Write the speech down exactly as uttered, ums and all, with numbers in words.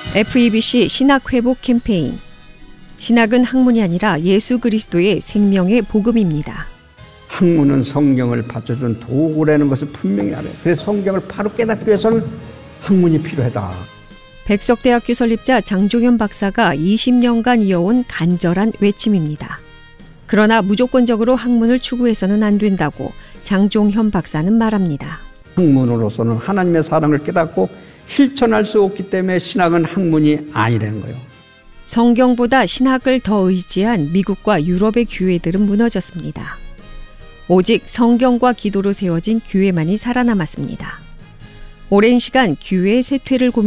에프이비씨 신학회복 캠페인. 신학은 학문이 아니라 예수 그리스도의 생명의 복음입니다. 학문은 성경을 받쳐준 도구라는 것을 분명히 알아요. 그래서 성경을 바로 깨닫기 위해서는 학문이 필요하다. 백석대학교 설립자 장종현 박사가 이십 년간 이어온 간절한 외침입니다. 그러나 무조건적으로 학문을 추구해서는 안 된다고 장종현 박사는 말합니다. 학문으로서는 하나님의 사랑을 깨닫고 실천할 수 없기 때문에 신학은 학문이 아니라는 거예요. 성경보다 신학을 더 의지한 미국과 유럽의 교회들은 무너졌습니다. 오직 성경과 기도로 세워진 교회만이 살아남았습니다. 오랜 시간 교회의 쇠퇴를 고민